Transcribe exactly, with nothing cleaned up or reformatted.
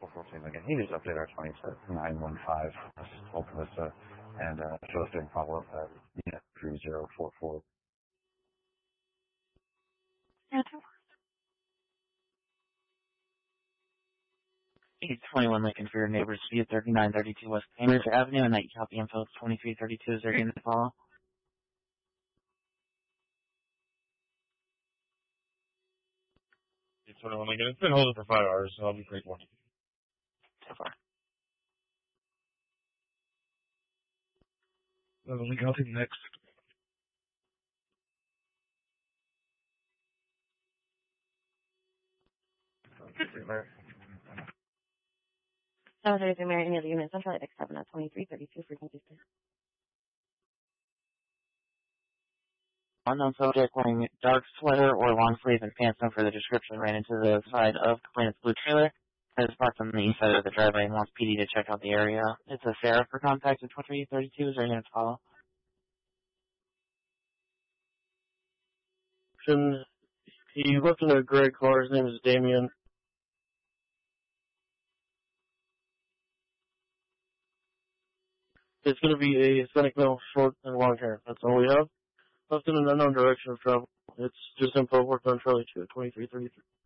four fourteen again. He just updated our twenty to nine one five Alta Vista and uh, showed us doing follow up at unit three zero four four. eight twenty-one Lincoln for your neighbors, view thirty-nine thirty-two West Cambridge Avenue, and that you copy info twenty-three thirty-two. Is there unit to follow? eight twenty-one Lincoln. It's been holding for five hours, so I'll be grateful. So far. Uh, Lincoln, I'll take next. seven thirty-three Mary, any other unit central, X seven at twenty-three thirty-two frequency. Unknown subject wearing dark sweater or long sleeve and pants known for the description ran into the side of complainant's blue trailer. Has parked on the east side of the driveway and wants P D to check out the area. It's a Sarah for contact at twenty-three thirty-two. Is there unit to follow? He looked in a gray car. His name is Damien. It's going to be a Hispanic male, short and long hair. That's all we have. Left in an unknown direction of travel. It's just info worked on Charlie two at twenty-three thirty-three.